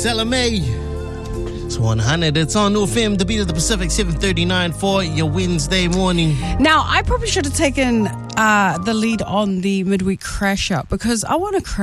Alex LMA. It's 100. It's on New FM, the beat of the Pacific, 7:39 for your Wednesday morning. Now, I probably should have taken the lead on the midweek crash up because I want to crash